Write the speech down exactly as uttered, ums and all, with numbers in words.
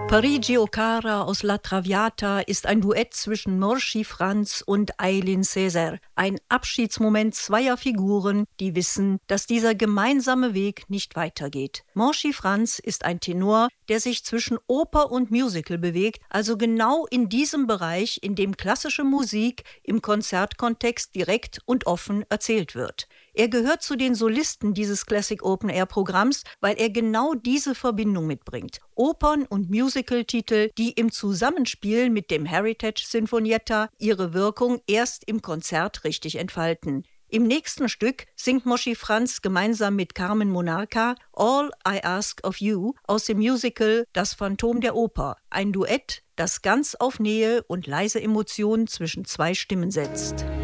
Parigi o cara aus La Traviata ist ein Duett zwischen Morschi Franz und Aylin Cäsar. Ein Abschiedsmoment zweier Figuren, die wissen, dass dieser gemeinsame Weg nicht weitergeht. Morschi Franz ist ein Tenor, der sich zwischen Oper und Musical bewegt, also genau in diesem Bereich, in dem klassische Musik im Konzertkontext direkt und offen erzählt wird. Er gehört zu den Solisten dieses Classic Open Air Programms, weil er genau diese Verbindung mitbringt. Opern- und Musical-Titel, die im Zusammenspiel mit dem Heritage Sinfonietta ihre Wirkung erst im Konzert richtig entfalten. Im nächsten Stück singt Morschi Franz gemeinsam mit Carmen Monarca All I Ask of You aus dem Musical Das Phantom der Oper. Ein Duett, das ganz auf Nähe und leise Emotionen zwischen zwei Stimmen setzt.